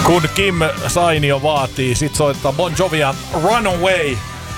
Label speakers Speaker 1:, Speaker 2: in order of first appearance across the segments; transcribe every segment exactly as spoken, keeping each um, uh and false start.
Speaker 1: Kun Kim Sainio vaatii, sit soittaa Bon Jovian Runaway.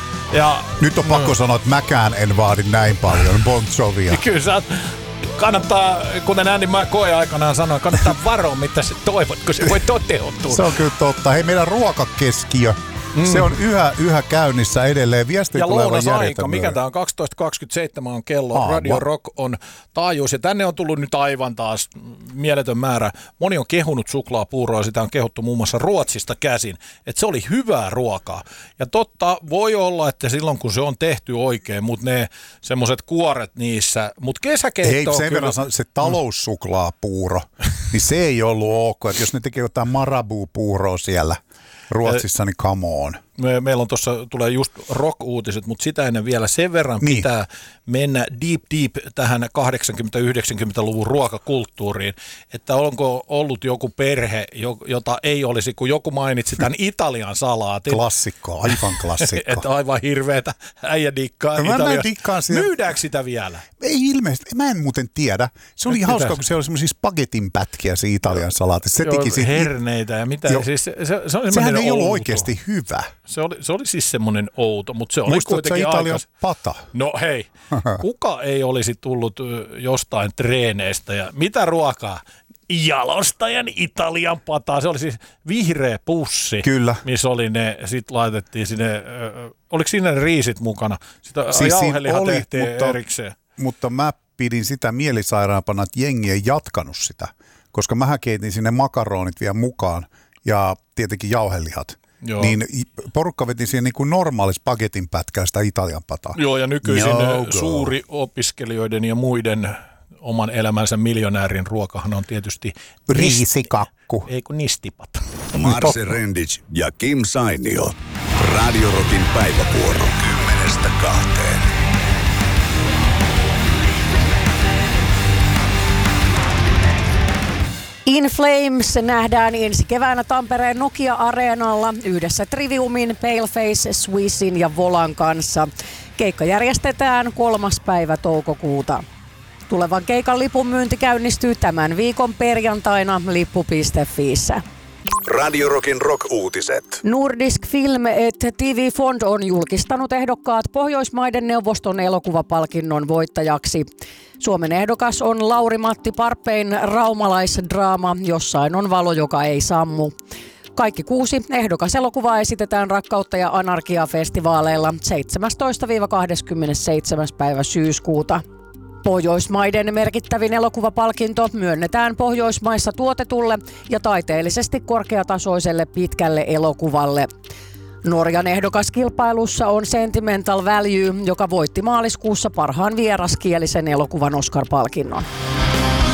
Speaker 1: Ja,
Speaker 2: nyt on pakko no. sanoa, että mäkään en vaadi näin paljon Bon Jovia.
Speaker 1: Kyllä sä kannattaa, kuten Andy McCoy aikanaan sanoi, kannattaa varoa, mitä sä toivot, kun se voi toteutua.
Speaker 2: Se on kyllä totta. Hei, meidän ruokakeskiö, mm. se on yhä, yhä käynnissä edelleen. Viesti
Speaker 1: ja
Speaker 2: tulee
Speaker 1: lounasaika, mikä tämä on? kaksitoista kaksikymmentäseitsemän on kello. Aa, Radio va- Rock on taajuus. Ja tänne on tullut nyt aivan taas mieletön määrä. Moni on kehunut suklaapuuroa, sitä on kehuttu muun muassa Ruotsista käsin. Että se oli hyvää ruokaa. Ja totta, voi olla, että silloin kun se on tehty oikein, mutta ne semmoiset kuoret niissä, mutta kesäkeitto
Speaker 2: on sen
Speaker 1: kyllä...
Speaker 2: verran se taloussuklaapuuro, niin se ei ollut ok. Että jos ne tekee jotain Marabou-puuroa siellä Ruotsissa, niin come on.
Speaker 1: Me, meillä on tuossa, tulee just rock-uutiset, mutta sitä ennen vielä sen verran niin. pitää mennä deep deep tähän kahdeksankymmentä-yhdeksänkymmentäluvun ruokakulttuuriin, että onko ollut joku perhe, jota ei olisi, kun joku mainitsi tämän Italian salaatin.
Speaker 2: Klassikko, aivan klassikko.
Speaker 1: Että aivan hirveetä, äijä dikkaa
Speaker 2: no,
Speaker 1: Italiassa. Myydäänkö sitä vielä?
Speaker 2: Ei ilmeisesti, mä en muuten tiedä. Se oli hauska, kun se oli semmoisia spagetin pätkiä se Italian salaatti. Se
Speaker 1: Joo,
Speaker 2: teki
Speaker 1: herneitä ja mitä. Siis se, se, se
Speaker 2: Sehän ei ollut oikeasti hyvä.
Speaker 1: Se oli, se oli siis semmoinen outo, mutta se oli
Speaker 2: Muistatko
Speaker 1: kuitenkin
Speaker 2: Italian
Speaker 1: aikas.
Speaker 2: pata?
Speaker 1: No hei, kuka ei olisi tullut jostain treeneistä ja mitä ruokaa? Jalostajan Italian pataa. Se oli siis vihreä pussi,
Speaker 2: Kyllä.
Speaker 1: missä oli ne, sit laitettiin sinne, äh, oliko siinä ne riisit mukana? Sitä siis jauhelihan oli, tehtiin mutta, erikseen.
Speaker 2: Mutta mä pidin sitä mielisairaampana, että jengi ei jatkanut sitä, koska mähän keitin sinne makaronit vielä mukaan ja tietenkin jauhelihat. Joo. Niin porukka veti siihen niin kuin normaali spagetin pätkää sitä Italian pataa.
Speaker 1: Joo, ja nykyisin no suuri opiskelijoiden ja muiden oman elämänsä miljonäärin ruokahan on tietysti
Speaker 2: riisikakku.
Speaker 1: Ei kun nistipata.
Speaker 3: Marse Rendic ja Kim Sainio. Radio Rockin päivävuoro kymmenestä kahteen.
Speaker 4: In Flames nähdään ensi keväänä Tampereen Nokia-areenalla yhdessä Triviumin, Paleface, Swissin ja Volan kanssa. Keikka järjestetään kolmas päivä toukokuuta. Tulevan keikan lipun myynti käynnistyy tämän viikon perjantaina lippu piste fiissä.
Speaker 3: Radio Rockin rock-uutiset.
Speaker 4: Nordisk Film et T V Fond on julkistanut ehdokkaat Pohjoismaiden neuvoston elokuvapalkinnon voittajaksi. Suomen ehdokas on Lauri-Matti Parppein raumalaisdraama Jossain on valo, joka ei sammu. Kaikki kuusi ehdokaselokuvaa esitetään Rakkautta ja Anarkia-festivaaleilla seitsemästoista kahdeskymmenesseitsemäs päivä syyskuuta. Pohjoismaiden merkittävin elokuvapalkinto myönnetään Pohjoismaissa tuotetulle ja taiteellisesti korkeatasoiselle pitkälle elokuvalle. Norjan ehdokaskilpailussa on Sentimental Value, joka voitti maaliskuussa parhaan vieraskielisen elokuvan Oscar-palkinnon.